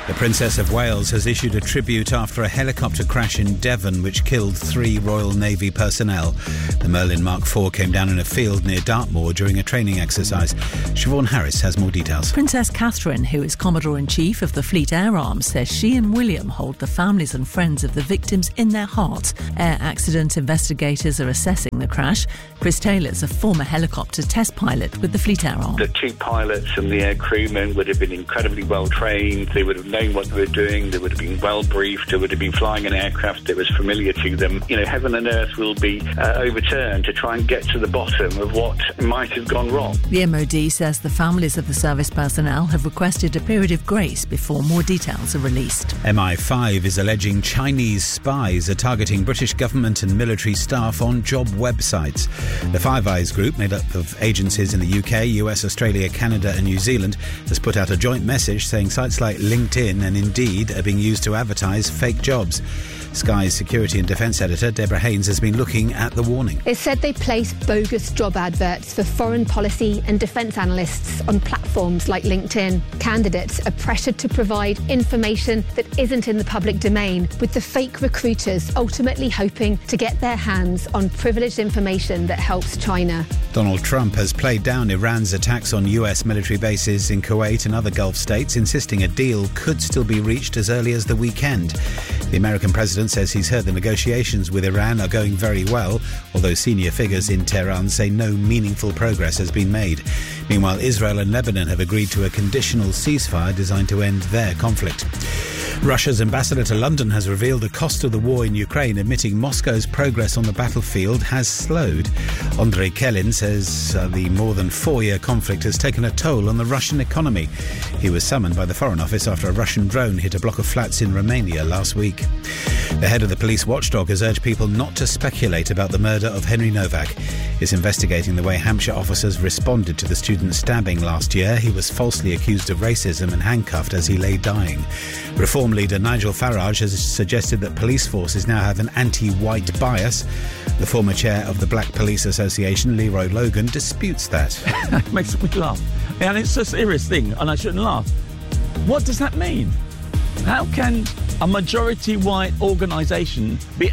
The Princess of Wales has issued a tribute after a helicopter crash in Devon which killed 3 Royal Navy personnel. The Merlin Mark IV came down in a field near Dartmoor during a training exercise. Siobhan Harris has more details. Princess Catherine, who is Commodore-in-Chief of the Fleet Air Arm, says she and William hold the families and friends of the victims in their hearts. Air accident investigators are assessing the crash. Chris Taylor's a former helicopter test pilot with the Fleet Air Arm. The 2 pilots and the air crewmen would have been incredibly well trained. They would have known what they were doing. They would have been well briefed. They would have been flying an aircraft that was familiar to them. You know, heaven and earth will be overturned to try and get to the bottom of what might have gone wrong. The MOD says the families of the service personnel have requested a period of grace before more details are released. MI5 is alleging Chinese spies are targeting British government and military staff on job websites. The Five Eyes group, made up of agencies in the UK, US, Australia, Canada and New Zealand, has put out a joint message saying sites like LinkedIn and Indeed are being used to advertise fake jobs. Sky's security and defence editor Deborah Haynes has been looking at the warning. It said they place bogus job adverts for foreign policy and defence analysts on platforms like LinkedIn. Candidates are pressured to provide information that isn't in the public domain, with the fake recruiters ultimately hoping to get their hands on privileged information that helps China. Donald Trump has played down Iran's attacks on US military bases in Kuwait and other Gulf states, insisting a deal could still be reached as early as the weekend. The American president says he's heard the negotiations with Iran are going very well, although senior figures in Tehran say no meaningful progress has been made. Meanwhile, Israel and Lebanon have agreed to a conditional ceasefire designed to end their conflict. Russia's ambassador to London has revealed the cost of the war in Ukraine, admitting Moscow's progress on the battlefield has slowed. Andrei Kelin says the more than 4-year conflict has taken a toll on the Russian economy. He was summoned by the Foreign Office after a Russian drone hit a block of flats in Romania last week. The head of the police watchdog has urged people not to speculate about the murder of Henry Novak. He's investigating the way Hampshire officers responded to the student stabbing last year. He was falsely accused of racism and handcuffed as he lay dying. Reform leader Nigel Farage has suggested that police forces now have an anti-white bias. The former chair of the Black Police Association, Leroy Logan, disputes that. It makes me laugh. And it's a serious thing, and I shouldn't laugh. What does that mean? How can a majority white organisation be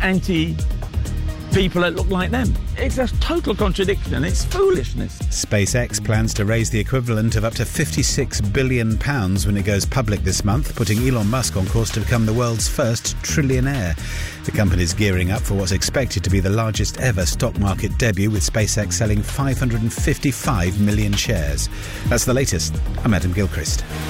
anti-people that look like them? It's a total contradiction. It's foolishness. SpaceX plans to raise the equivalent of up to £56 billion when it goes public this month, putting Elon Musk on course to become the world's first trillionaire. The company's gearing up for what's expected to be the largest ever stock market debut, with SpaceX selling 555 million shares. That's the latest. I'm Adam Gilchrist.